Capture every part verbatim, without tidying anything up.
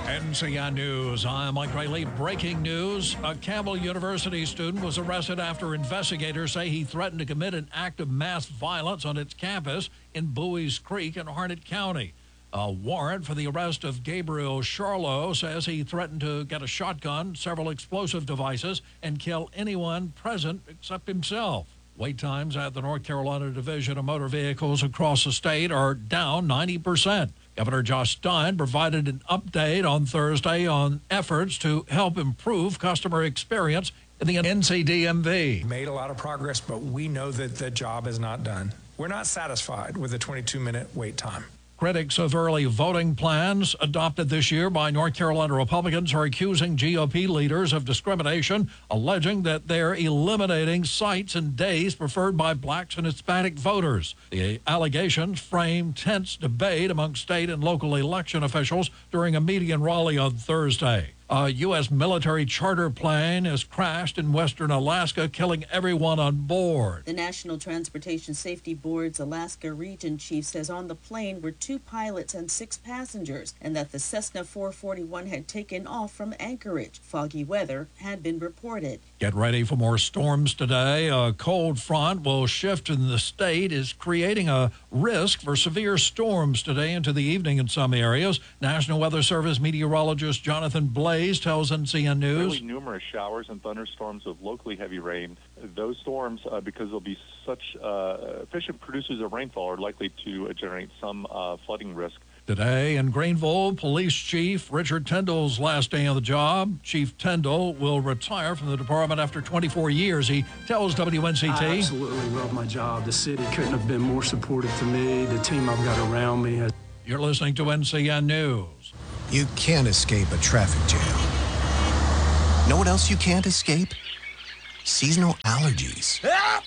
N C N News, I'm Mike Riley. Breaking news. A Campbell University student was arrested after investigators say he threatened to commit an act of mass violence on its campus in Bowie's Creek in Harnett County. A warrant for the arrest of Gabriel Charlo says he threatened to get a shotgun, several explosive devices, and kill anyone present except himself. Wait times at the North Carolina Division of Motor Vehicles across the state are down ninety percent. Governor Josh Stein provided an update on Thursday on efforts to help improve customer experience in the N C D M V. Made a lot of progress, but we know that the job is not done. We're not satisfied with the twenty-two minute wait time. Critics of early voting plans adopted this year by North Carolina Republicans are accusing G O P leaders of discrimination, alleging that they're eliminating sites and days preferred by blacks and Hispanic voters. The allegations frame tense debate among state and local election officials during a meeting in Raleigh on Thursday. A U S military charter plane has crashed in western Alaska, killing everyone on board. The National Transportation Safety Board's Alaska Region Chief says on the plane were two pilots and six passengers, and that the Cessna four forty-one had taken off from Anchorage. Foggy weather had been reported. Get ready for more storms today. A cold front will shift in the state, is creating a risk for severe storms today into the evening in some areas. National Weather Service meteorologist Jonathan Blaze tells N C N News. Fairly numerous showers and thunderstorms with locally heavy rain. Those storms, uh, because they'll be such uh, efficient producers of rainfall, are likely to uh, generate some uh, flooding risk. Today in Greenville, Police Chief Richard Tyndall's last day on the job. Chief Tyndall will retire from the department after twenty-four years. He tells W N C T. I absolutely love my job. The city couldn't have been more supportive to me. The team I've got around me has... You're listening to N C N News. You can't escape a traffic jam. Know what else you can't escape? Seasonal allergies.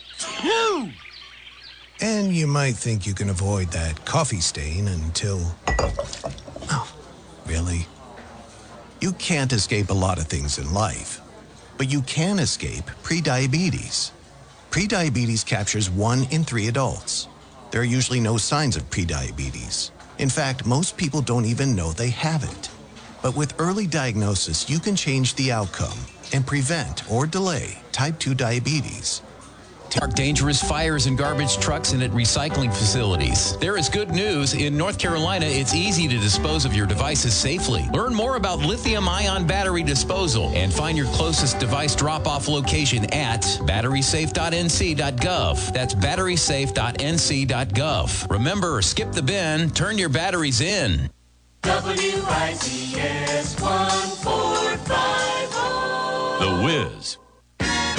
And you might think you can avoid that coffee stain until... Oh, really? You can't escape a lot of things in life, but you can escape prediabetes. Prediabetes captures one in three adults. There are usually no signs of prediabetes. In fact, most people don't even know they have it. But with early diagnosis, you can change the outcome and prevent or delay type two diabetes. Mark dangerous fires in garbage trucks and at recycling facilities. There is good news. In North Carolina, it's easy to dispose of your devices safely. Learn more about lithium-ion battery disposal and find your closest device drop-off location at battery safe dot n c dot gov. That's battery safe dot n c dot gov. Remember, skip the bin, turn your batteries in. W I C S one four five zero. The Wiz.